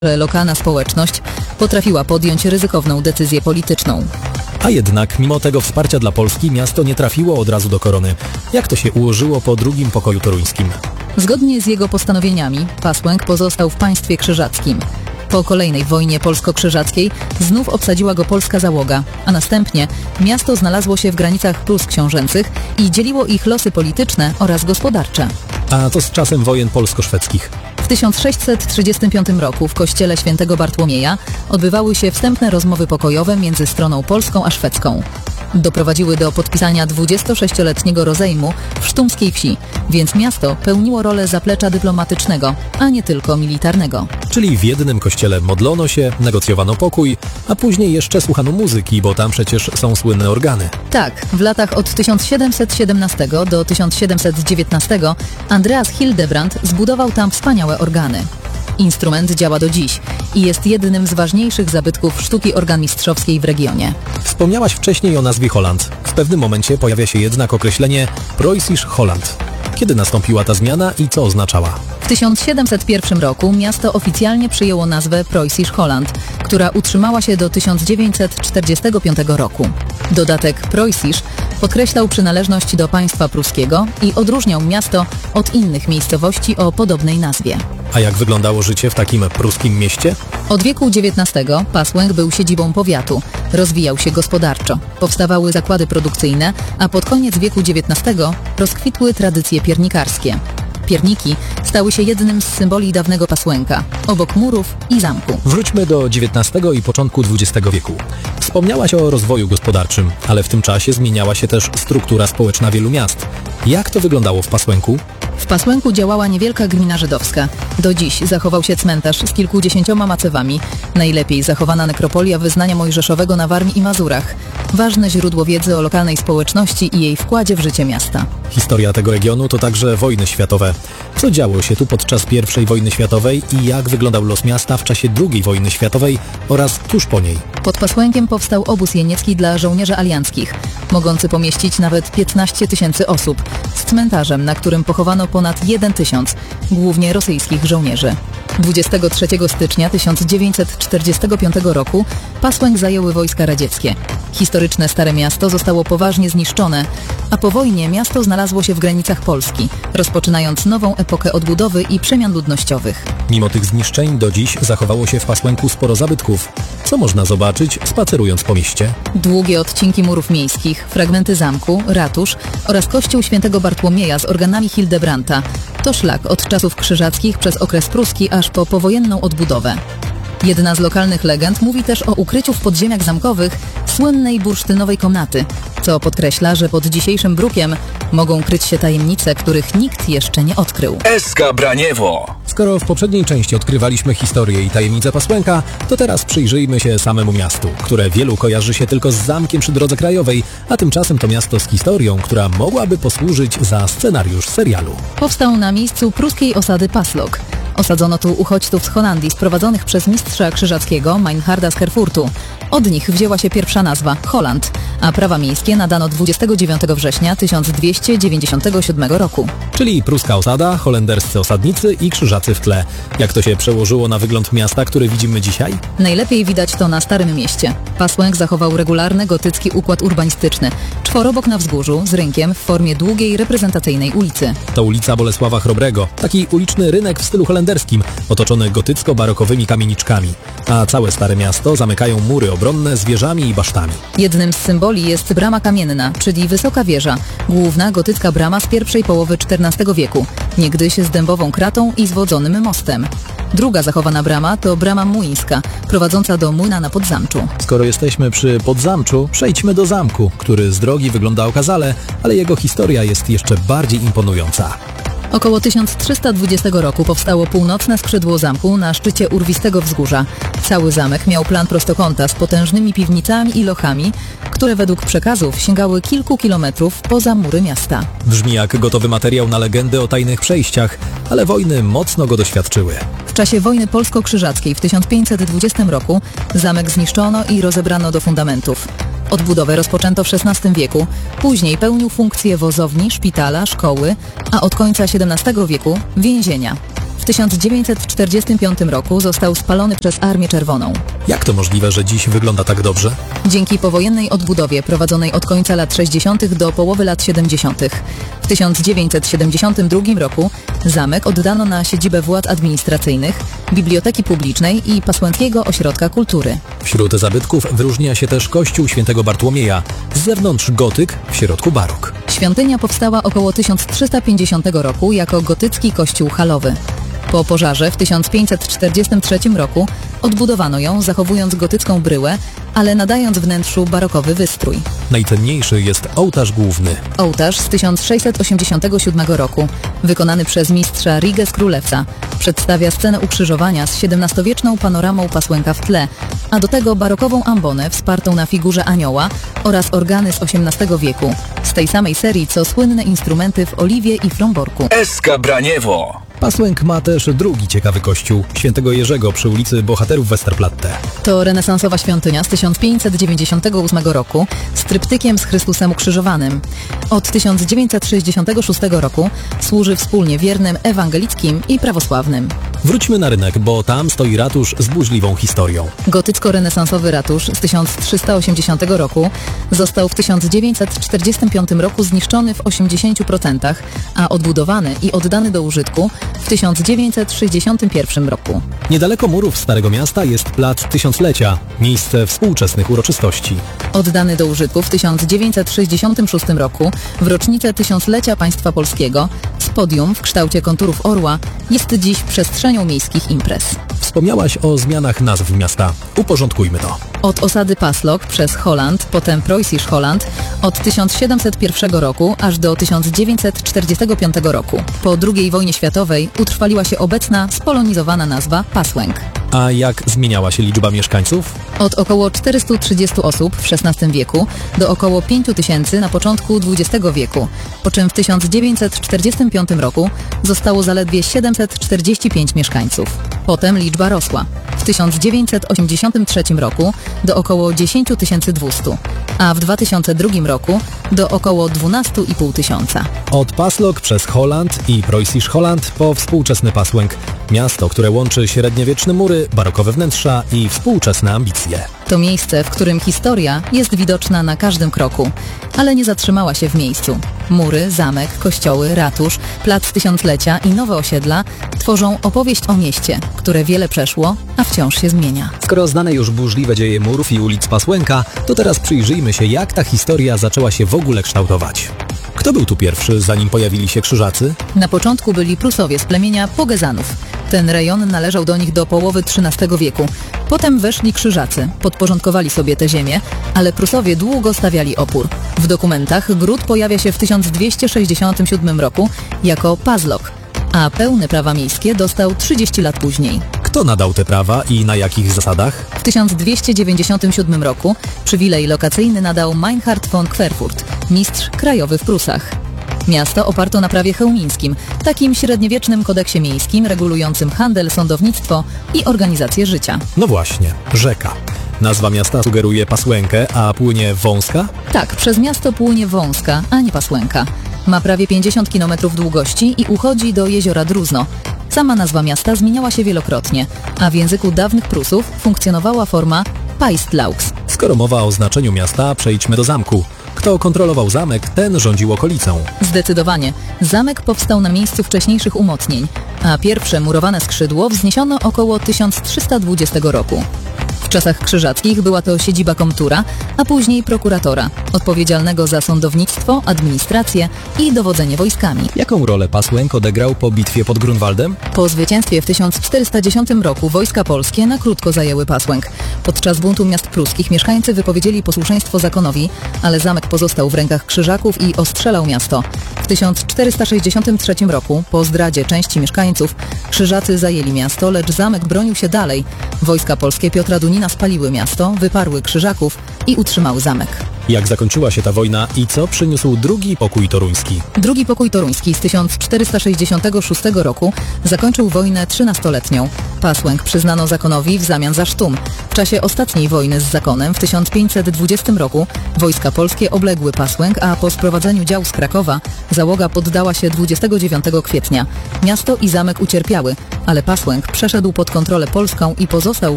że lokalna społeczność potrafiła podjąć ryzykowną decyzję polityczną. A jednak mimo tego wsparcia dla Polski miasto nie trafiło od razu do korony. Jak to się ułożyło po drugim pokoju toruńskim? Zgodnie z jego postanowieniami Pasłęk pozostał w państwie krzyżackim. Po kolejnej wojnie polsko-krzyżackiej znów obsadziła go polska załoga, a następnie miasto znalazło się w granicach Prus książęcych i dzieliło ich losy polityczne oraz gospodarcze. A to z czasem wojen polsko-szwedzkich. W 1635 roku w kościele świętego Bartłomieja odbywały się wstępne rozmowy pokojowe między stroną polską a szwedzką. Doprowadziły do podpisania 26-letniego rozejmu w sztumskiej wsi, więc miasto pełniło rolę zaplecza dyplomatycznego, a nie tylko militarnego. Czyli w jednym kościele modlono się, negocjowano pokój, a później jeszcze słuchano muzyki, bo tam przecież są słynne organy. Tak, w latach od 1717 do 1719 Andreas Hildebrandt zbudował tam wspaniałe organy. Instrument działa do dziś i jest jednym z ważniejszych zabytków sztuki organmistrzowskiej w regionie. Wspomniałaś wcześniej o nazwie Holland. W pewnym momencie pojawia się jednak określenie Preußisch Holland. Kiedy nastąpiła ta zmiana i co oznaczała? W 1701 roku miasto oficjalnie przyjęło nazwę Preußisch Holland, która utrzymała się do 1945 roku. Dodatek Preußisch podkreślał przynależność do państwa pruskiego i odróżniał miasto od innych miejscowości o podobnej nazwie. A jak wyglądało życie w takim pruskim mieście? Od wieku XIX Pasłęk był siedzibą powiatu, rozwijał się gospodarczo, powstawały zakłady produkcyjne, a pod koniec wieku XIX rozkwitły tradycje piernikarskie. Pierniki stały się jednym z symboli dawnego Pasłęka, obok murów i zamku. Wróćmy do XIX i początku XX wieku. Wspomniałaś o rozwoju gospodarczym, ale w tym czasie zmieniała się też struktura społeczna wielu miast. Jak to wyglądało w Pasłęku? W Pasłęku działała niewielka gmina żydowska. Do dziś zachował się cmentarz z kilkudziesięcioma macewami, najlepiej zachowana nekropolia wyznania mojżeszowego na Warmii i Mazurach. Ważne źródło wiedzy o lokalnej społeczności i jej wkładzie w życie miasta. Historia tego regionu to także wojny światowe. Co działo się tu podczas I wojny światowej i jak wyglądał los miasta w czasie II wojny światowej oraz tuż po niej? Pod Pasłękiem powstał obóz jeniecki dla żołnierzy alianckich, mogący pomieścić nawet 15 000 osób, z cmentarzem, na którym pochowano ponad 1 000, głównie rosyjskich żołnierzy. 23 stycznia 1945 roku Pasłęk zajęły wojska radzieckie. Historyczne Stare Miasto zostało poważnie zniszczone, a po wojnie miasto znalazło się w granicach Polski, rozpoczynając nową epokę odbudowy i przemian ludnościowych. Mimo tych zniszczeń do dziś zachowało się w Pasłęku sporo zabytków. Co można zobaczyć, spacerując po mieście? Długie odcinki murów miejskich, fragmenty zamku, ratusz oraz kościół świętego Bartłomieja z organami Hildebrandta. To szlak od czasów krzyżackich przez okres pruski aż po powojenną odbudowę. Jedna z lokalnych legend mówi też o ukryciu w podziemiach zamkowych słynnej bursztynowej komnaty, co podkreśla, że pod dzisiejszym brukiem mogą kryć się tajemnice, których nikt jeszcze nie odkrył. SK Braniewo. Skoro w poprzedniej części odkrywaliśmy historię i tajemnice Pasłęka, to teraz przyjrzyjmy się samemu miastu, które wielu kojarzy się tylko z zamkiem przy drodze krajowej, a tymczasem to miasto z historią, która mogłaby posłużyć za scenariusz serialu. Powstał na miejscu pruskiej osady Paslok. Osadzono tu uchodźców z Holandii sprowadzonych przez mistrza krzyżackiego Meinharda z Herfurtu. Od nich wzięła się pierwsza nazwa Holland, a prawa miejskie nadano 29 września 1297 roku. Czyli pruska osada, holenderscy osadnicy i krzyżacy w tle. Jak to się przełożyło na wygląd miasta, który widzimy dzisiaj? Najlepiej widać to na Starym Mieście. Pasłęk zachował regularny gotycki układ urbanistyczny. Czworobok na wzgórzu, z rynkiem w formie długiej, reprezentacyjnej ulicy. To ulica Bolesława Chrobrego, taki uliczny rynek w stylu holenderskim, otoczony gotycko-barokowymi kamieniczkami. A całe Stare Miasto zamykają mury obronne z wieżami i basztami. Jednym z symboli jest brama kamienna, czyli wysoka wieża, główna gotycka brama z pierwszej połowy XIV wieku, niegdyś z dębową kratą i zwodzonym mostem. Druga zachowana brama to brama młyńska, prowadząca do młyna na Podzamczu. Skoro jesteśmy przy Podzamczu, przejdźmy do zamku, który z drogi wygląda okazale, ale jego historia jest jeszcze bardziej imponująca. Około 1320 roku powstało północne skrzydło zamku na szczycie urwistego wzgórza. Cały zamek miał plan prostokąta z potężnymi piwnicami i lochami, które według przekazów sięgały kilku kilometrów poza mury miasta. Brzmi jak gotowy materiał na legendy o tajnych przejściach, ale wojny mocno go doświadczyły. W czasie wojny polsko-krzyżackiej w 1520 roku zamek zniszczono i rozebrano do fundamentów. Odbudowę rozpoczęto w XVI wieku, później pełnił funkcję wozowni, szpitala, szkoły, a od końca XVII wieku więzienia. W 1945 roku został spalony przez Armię Czerwoną. Jak to możliwe, że dziś wygląda tak dobrze? Dzięki powojennej odbudowie prowadzonej od końca lat 60. do połowy lat 70. W 1972 roku zamek oddano na siedzibę władz administracyjnych, biblioteki publicznej i Pasłęckiego Ośrodka Kultury. Wśród zabytków wyróżnia się też kościół świętego Bartłomieja. Z zewnątrz gotyk, w środku barok. Świątynia powstała około 1350 roku jako gotycki kościół halowy. Po pożarze w 1543 roku odbudowano ją, zachowując gotycką bryłę, ale nadając wnętrzu barokowy wystrój. Najcenniejszy jest ołtarz główny. Ołtarz z 1687 roku, wykonany przez mistrza Riges Królewca, przedstawia scenę ukrzyżowania z XVII-wieczną panoramą Pasłęka w tle, a do tego barokową ambonę wspartą na figurze anioła oraz organy z XVIII wieku, z tej samej serii co słynne instrumenty w oliwie i fromborku. Eska Braniewo. Pasłęk ma też drugi ciekawy kościół, świętego Jerzego przy ulicy Bohaterów Westerplatte. To renesansowa świątynia z 1598 roku z tryptykiem z Chrystusem ukrzyżowanym. Od 1966 roku służy wspólnie wiernym ewangelickim i prawosławnym. Wróćmy na rynek, bo tam stoi ratusz z burzliwą historią. Gotycko-renesansowy ratusz z 1380 roku został w 1945 roku zniszczony w 80%, a odbudowany i oddany do użytku w 1961 roku. Niedaleko murów Starego Miasta jest Plac Tysiąclecia, miejsce współczesnych uroczystości. Oddany do użytku w 1966 roku w rocznicę tysiąclecia państwa polskiego z podium w kształcie konturów orła jest dziś przestrzenią miejskich imprez. Wspomniałaś o zmianach nazw miasta. Uporządkujmy to. Od osady Paslok przez Holland, potem Preußisch Holland od 1701 roku aż do 1945 roku. Po II wojnie światowej utrwaliła się obecna spolonizowana nazwa Pasłęk. A jak zmieniała się liczba mieszkańców? Od około 430 osób w XVI wieku do około 5000 na początku XX wieku, po czym w 1945 roku zostało zaledwie 745 mieszkańców. Potem liczba rosła. W 1983 roku do około 10 200, a w 2002 roku do około 12,5 tysiąca. Od Paslok przez Holland i Preußisch Holland po współczesny Pasłęk. Miasto, które łączy średniowieczne mury, barokowe wnętrza i współczesne ambicje. To miejsce, w którym historia jest widoczna na każdym kroku, ale nie zatrzymała się w miejscu. Mury, zamek, kościoły, ratusz, plac tysiąclecia i nowe osiedla tworzą opowieść o mieście, które wiele przeszło, a wciąż się zmienia. Skoro znane już burzliwe dzieje murów i ulic Pasłęka, to teraz przyjrzyjmy się, jak ta historia zaczęła się w ogóle kształtować. Kto był tu pierwszy, zanim pojawili się Krzyżacy? Na początku byli Prusowie z plemienia Pogezanów. Ten rejon należał do nich do połowy XIII wieku. Potem weszli Krzyżacy, podporządkowali sobie te ziemię, ale Prusowie długo stawiali opór. W dokumentach gród pojawia się w 1267 roku jako Pazlok, a pełne prawa miejskie dostał 30 lat później. Kto nadał te prawa i na jakich zasadach? W 1297 roku przywilej lokacyjny nadał Meinhard von Querfurt, mistrz krajowy w Prusach. Miasto oparto na prawie chełmińskim, takim średniowiecznym kodeksie miejskim regulującym handel, sądownictwo i organizację życia. No właśnie, rzeka. Nazwa miasta sugeruje Pasłękę, a płynie Wąska? Tak, przez miasto płynie Wąska, a nie Pasłęka. Ma prawie 50 km długości i uchodzi do jeziora Druzno. Sama nazwa miasta zmieniała się wielokrotnie, a w języku dawnych Prusów funkcjonowała forma Paistlaux. Skoro mowa o znaczeniu miasta, przejdźmy do zamku. Kto kontrolował zamek, ten rządził okolicą. Zdecydowanie. Zamek powstał na miejscu wcześniejszych umocnień, a pierwsze murowane skrzydło wzniesiono około 1320 roku. W czasach krzyżackich była to siedziba komtura, a później prokuratora, odpowiedzialnego za sądownictwo, administrację i dowodzenie wojskami. Jaką rolę Pasłęk odegrał po bitwie pod Grunwaldem? Po zwycięstwie w 1410 roku wojska polskie na krótko zajęły Pasłęk. Podczas buntu miast pruskich mieszkańcy wypowiedzieli posłuszeństwo zakonowi, ale zamek pozostał w rękach Krzyżaków i ostrzelał miasto. W 1463 roku, po zdradzie części mieszkańców, Krzyżacy zajęli miasto, lecz zamek bronił się dalej. Wojska polskie Piotra Dunina spaliły miasto, wyparły Krzyżaków i utrzymały zamek. Jak zakończyła się ta wojna i co przyniósł drugi pokój toruński? Drugi pokój toruński z 1466 roku zakończył wojnę 13-letnią. Pasłęk przyznano zakonowi w zamian za sztum. W czasie ostatniej wojny z zakonem w 1520 roku wojska polskie obległy Pasłęk, a po sprowadzeniu dział z Krakowa załoga poddała się 29 kwietnia. Miasto i zamek ucierpiały, ale Pasłęk przeszedł pod kontrolę polską i pozostał